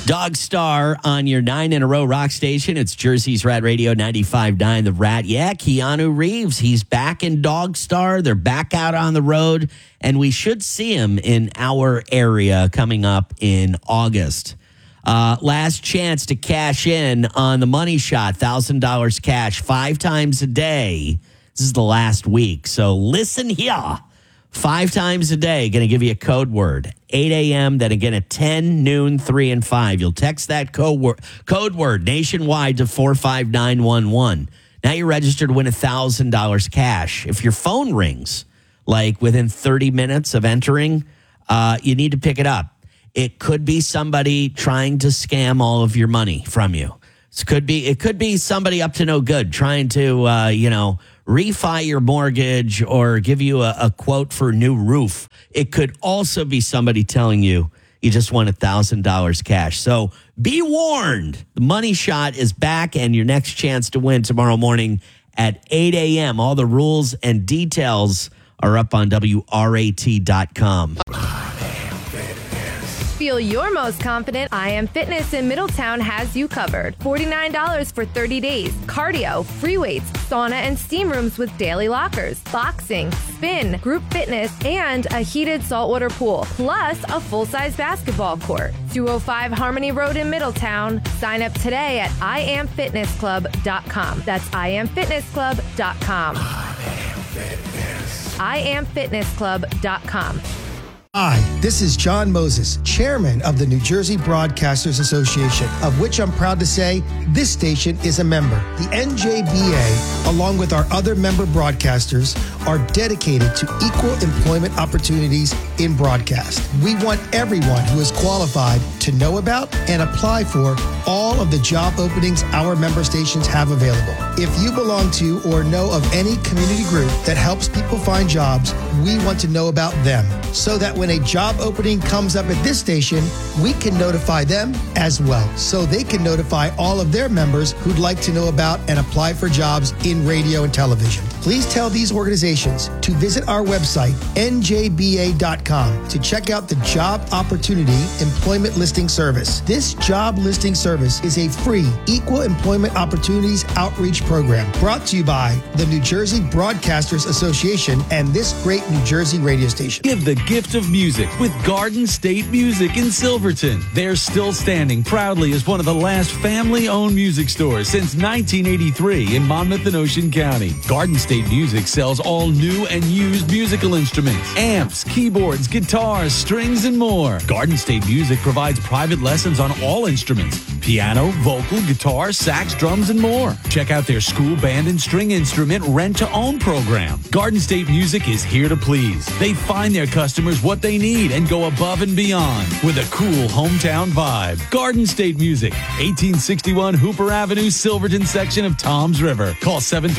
Dog Star on your 9-in-a-row rock station. It's Jersey's Rat Radio 95.9 The Rat. Yeah, Keanu Reeves, he's back in Dog Star. They're back out on the road, and we should see him in our area coming up in August. Last chance to cash in on the money shot, $1,000 cash 5 times a day. This is the last week, so listen here. 5 times a day, going to give you a code word. 8 a.m., then again at 10, noon, 3, and 5. You'll text that code word nationwide to 45911. Now you're registered to win $1,000 cash. If your phone rings, like within 30 minutes of entering, you need to pick it up. It could be somebody trying to scam all of your money from you. It could be somebody up to no good trying to, refi your mortgage or give you a quote for a new roof. It could also be somebody telling you just won $1,000 cash. So be warned. The money shot is back, and your next chance to win tomorrow morning at 8 a.m. All the rules and details are up on WRAT.com. Feel your most confident. I Am Fitness in Middletown has you covered. $49 for 30 days. Cardio, free weights, sauna and steam rooms with daily lockers, boxing, spin, group fitness, and a heated saltwater pool, plus a full-size basketball court. 205 Harmony Road in Middletown. Sign up today at IamFitnessClub.com. That's IamFitnessClub.com. IamFitnessClub.com. Hi, this is John Moses, chairman of the New Jersey Broadcasters Association, of which I'm proud to say this station is a member. The NJBA, along with our other member broadcasters, are dedicated to equal employment opportunities in broadcast. We want everyone who is qualified to know about and apply for all of the job openings our member stations have available. If you belong to or know of any community group that helps people find jobs, we want to know about them so that when a job opening comes up at this station, we can notify them as well, so they can notify all of their members who'd like to know about and apply for jobs in radio and television. Please tell these organizations to visit our website, njba.com, to check out the Job Opportunity Employment Listing Service. This job listing service is a free Equal Employment Opportunities Outreach Program brought to you by the New Jersey Broadcasters Association and this great New Jersey radio station. Give the gift of music with Garden State Music in Silverton. They're still standing proudly as one of the last family-owned music stores since 1983 in Monmouth and Ocean County. Garden State Music sells all new and used musical instruments, amps, keyboards, guitars, strings, and more. Garden State Music provides private lessons on all instruments: piano, vocal, guitar, sax, drums, and more. Check out their school band and string instrument rent-to-own program. Garden State Music is here to please. They find their customers what they need and go above and beyond with a cool hometown vibe. Garden State Music, 1861 Hooper Avenue, Silverton section of Toms River. Call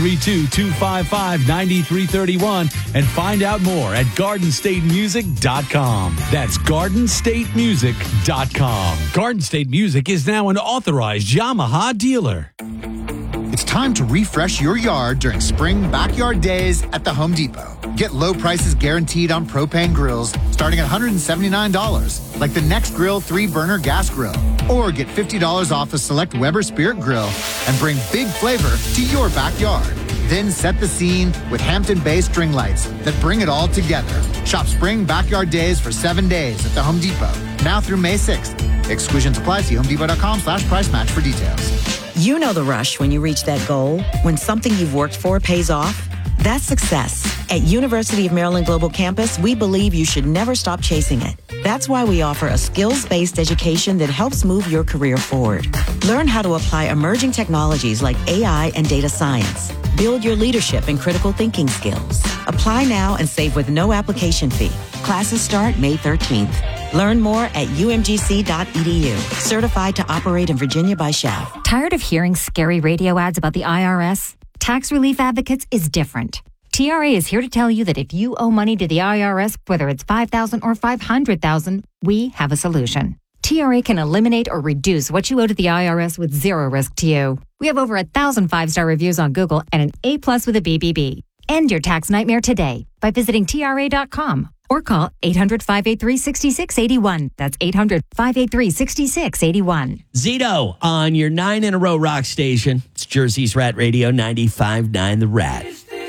732-255-9331 and find out more at GardenStateMusic.com. That's GardenStateMusic.com. Garden State Music is now an authorized Yamaha dealer. It's time to refresh your yard during spring backyard days at the Home Depot. Get low prices guaranteed on propane grills starting at $179, like the Next Grill 3-burner gas grill. Or get $50 off a select Weber Spirit grill and bring big flavor to your backyard. Then set the scene with Hampton-based string lights that bring it all together. Shop spring backyard days for 7 days at the Home Depot, now through May 6th. Exclusions apply. See HomeDepot.com/price match for details. You know the rush when you reach that goal, when something you've worked for pays off. That's success. At University of Maryland Global Campus, we believe you should never stop chasing it. That's why we offer a skills-based education that helps move your career forward. Learn how to apply emerging technologies like AI and data science. Build your leadership and critical thinking skills. Apply now and save with no application fee. Classes start May 13th. Learn more at umgc.edu. Certified to operate in Virginia by SCHEV. Tired of hearing scary radio ads about the IRS? Tax Relief Advocates is different. TRA is here to tell you that if you owe money to the IRS, whether it's $5,000 or $500,000, we have a solution. TRA can eliminate or reduce what you owe to the IRS with zero risk to you. We have over 1,000 5-star reviews on Google and an A+ with a BBB. End your tax nightmare today by visiting TRA.com Or call 800-583-6681. That's 800-583-6681. Zito on your 9 in a row rock station. It's Jersey's Rat Radio 95.9 The Rat.